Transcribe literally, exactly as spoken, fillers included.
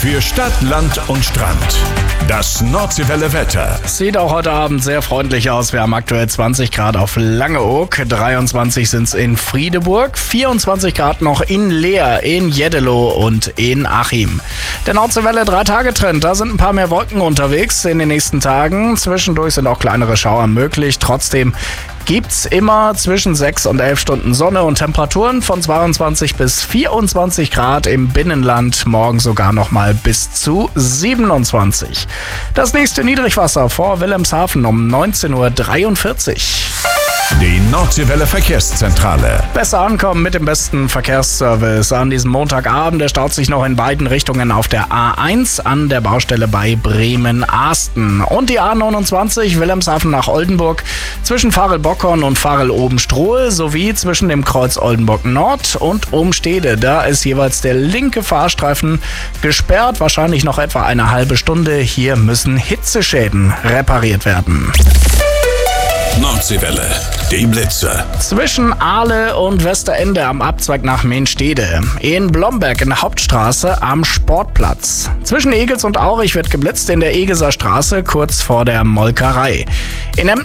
Für Stadt, Land und Strand. Das Nordseewelle Wetter. Sieht auch heute Abend sehr freundlich aus. Wir haben aktuell zwanzig Grad auf Langeoog, dreiundzwanzig sind es in Friedeburg, vierundzwanzig Grad noch in Leer, in Jeddelo und in Achim. Der Nordseewelle drei-Tage-Trend, da sind ein paar mehr Wolken unterwegs in den nächsten Tagen. Zwischendurch sind auch kleinere Schauer möglich. Trotzdem gibt's immer zwischen sechs und elf Stunden Sonne und Temperaturen von zweiundzwanzig bis vierundzwanzig Grad im Binnenland, morgen sogar noch mal bis zu siebenundzwanzig. Das nächste Niedrigwasser vor Wilhelmshaven um neunzehn Uhr dreiundvierzig. Die Nordseewelle Verkehrszentrale. Besser ankommen mit dem besten Verkehrsservice an diesem Montagabend. Der staut sich noch in beiden Richtungen auf der A eins an der Baustelle bei Bremen-Ahsten. Und die A neunundzwanzig Wilhelmshaven nach Oldenburg zwischen Varel-Bockhorn und Varel-Obenstrohe sowie zwischen dem Kreuz Oldenburg Nord und Umstede. Da ist jeweils der linke Fahrstreifen gesperrt, wahrscheinlich noch etwa eine halbe Stunde. Hier müssen Hitzeschäden repariert werden. Nordseewelle, die Blitze. Zwischen Ahle und Westerende am Abzweig nach Mehnstede. In Blomberg in der Hauptstraße am Sportplatz. Zwischen Egels und Aurich wird geblitzt in der Egeser Straße kurz vor der Molkerei. In